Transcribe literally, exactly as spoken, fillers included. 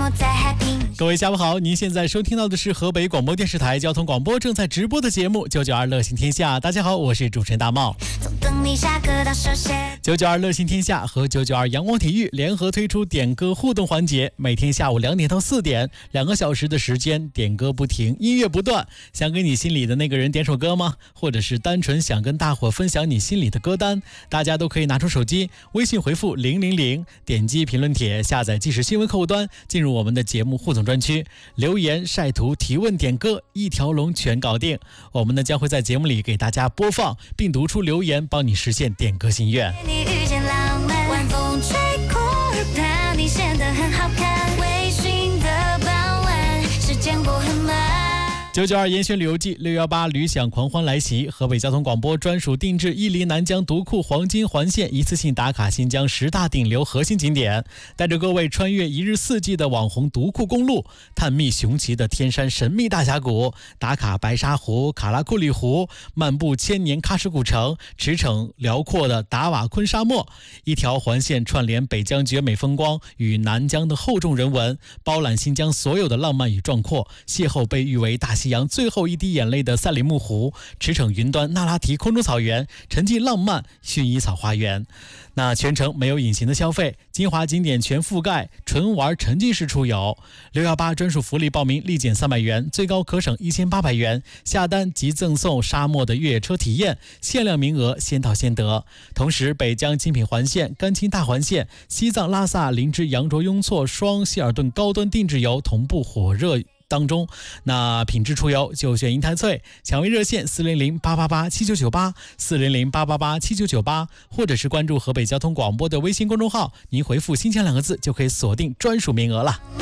各位下午好，您现在收听到的是河北广播电视台交通广播正在直播的节目九九二乐行天下。大家好，我是主持人大茂。九九二乐行天下和九九二阳光体育联合推出点歌互动环节，每天下午两点到四点，两个小时的时间，点歌不停，音乐不断。想给你心里的那个人点首歌吗？或者是单纯想跟大伙分享你心里的歌单？大家都可以拿出手机，微信回复零零零，点击评论帖，下载即时新闻客户端，进入我们的节目互动专区，留言、晒图、提问、点歌，一条龙全搞定。我们呢将会在节目里给大家播放，并读出留言，帮你实现点歌心愿。 你遇见浪漫，晚风吹过耳畔，你显得很好看。微醺的傍晚，时间过很慢。 九九二严选旅游季，六一八旅享狂欢来袭！河北交通广播专属定制伊犁南疆独库黄金环线，一次性打卡新疆十大顶流核心景点，带着各位穿越一日四季的网红独库公路，探秘雄奇的天山神秘大峡谷，打卡白沙湖、卡拉库里湖，漫步千年喀什古城，驰骋辽阔的达瓦昆沙漠。一条环线串联北疆绝美风光与南疆的厚重人文，包揽新疆所有的浪漫与壮阔，邂逅被誉为大西洋最后一滴眼泪的赛里木湖，驰骋云端那拉提空中草原，沉浸浪漫薰衣草花园。那全程没有隐形的消费，精华景点全覆盖，纯玩沉浸式出游。六一八专属福利报名立减三百元，最高可省一千八百元，下单即赠送沙漠的越野车体验，限量名额，先到先得。同时北疆精品环线、甘青大环线、西藏拉萨林芝羊卓雍措双希尔顿高端定制游同步火热当中，那品质出游就选银泰翠，抢位热线四零零八八八七九九八四零零八八八七九九八，或者是关注河北交通广播的微信公众号，您回复新疆两个字就可以锁定专属名额了。